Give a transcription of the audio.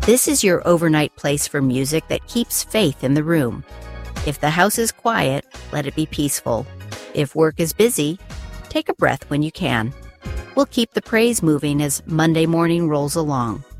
This is your overnight place for music that keeps faith in the room. If the house is quiet, let it be peaceful. If work is busy, take a breath when you can. We'll keep the praise moving as Monday morning rolls along.